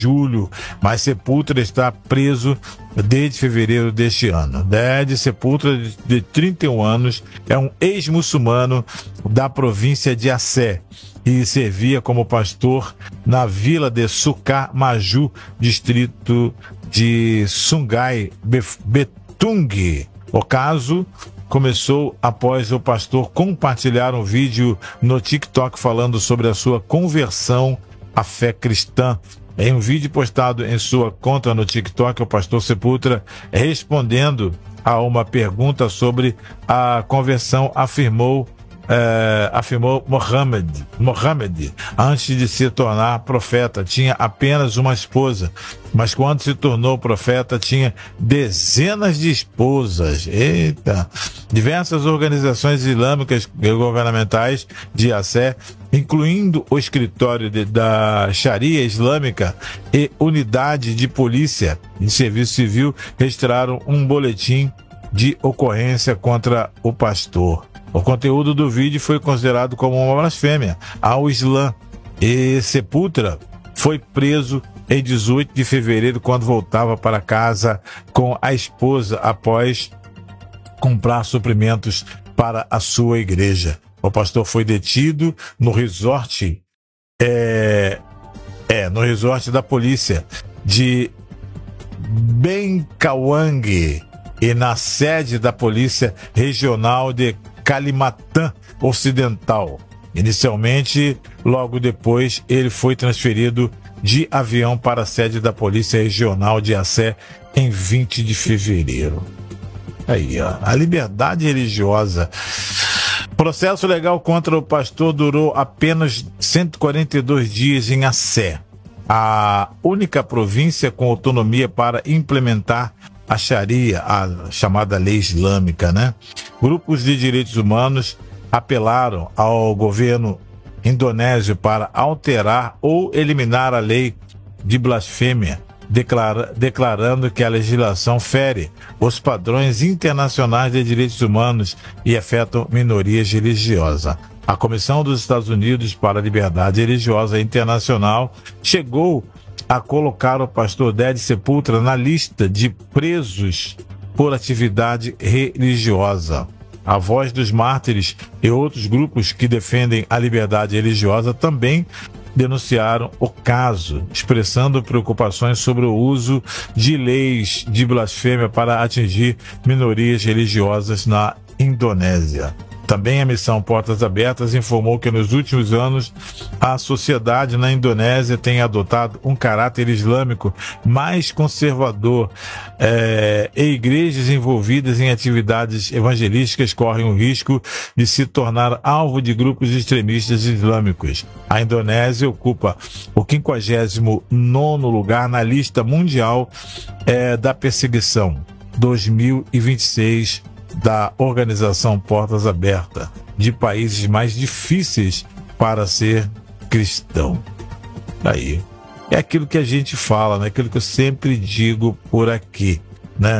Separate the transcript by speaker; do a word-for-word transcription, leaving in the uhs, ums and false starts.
Speaker 1: julho, mas Sepúltura está preso desde fevereiro deste ano. Dede Sepúltura, de trinta e um anos, é um ex-muçulmano da província de Aceh e servia como pastor na vila de Suka Maju, distrito de Sungai Betung. O caso começou após o pastor compartilhar um vídeo no TikTok falando sobre a sua conversão à fé cristã. Em um vídeo postado em sua conta no TikTok, o pastor Sepúltura, respondendo a uma pergunta sobre a conversão, afirmou, é, afirmou Mohammed, Mohammed, antes de se tornar profeta, tinha apenas uma esposa, mas quando se tornou profeta, tinha dezenas de esposas. Eita! Diversas organizações islâmicas e governamentais de Aceh, incluindo o escritório de, da Sharia Islâmica e unidade de polícia de serviço civil, registraram um boletim de ocorrência contra o pastor. O conteúdo do vídeo foi considerado como uma blasfêmia ao Islã e Sepúltura foi preso em dezoito de fevereiro quando voltava para casa com a esposa após comprar suprimentos para a sua igreja. O pastor foi detido no resort, é, é, no resort da polícia de Benkawang e na sede da Polícia Regional de Kalimantan Ocidental. Inicialmente, logo depois, ele foi transferido de avião para a sede da Polícia Regional de Aceh em vinte de fevereiro. Aí, ó, a liberdade religiosa. Processo legal contra o pastor durou apenas cento e quarenta e dois dias em Aceh, a única província com autonomia para implementar a Sharia, a chamada lei islâmica, né? Grupos de direitos humanos apelaram ao governo indonésio para alterar ou eliminar a lei de blasfêmia, declara, declarando que a legislação fere os padrões internacionais de direitos humanos e afeta minorias religiosas. A Comissão dos Estados Unidos para a Liberdade Religiosa Internacional chegou a colocar o pastor Dede Sepúltura na lista de presos por atividade religiosa. A Voz dos Mártires e outros grupos que defendem a liberdade religiosa também denunciaram o caso, expressando preocupações sobre o uso de leis de blasfêmia para atingir minorias religiosas na Indonésia. Também a missão Portas Abertas informou que nos últimos anos a sociedade na Indonésia tem adotado um caráter islâmico mais conservador é, e igrejas envolvidas em atividades evangelísticas correm o risco de se tornar alvo de grupos extremistas islâmicos. A Indonésia ocupa o quinquagésimo nono lugar na lista mundial é, da perseguição dois mil e vinte e seis da organização Portas Abertas, de países mais difíceis para ser cristão. Aí, é aquilo que a gente fala, né? Aquilo que eu sempre digo por aqui.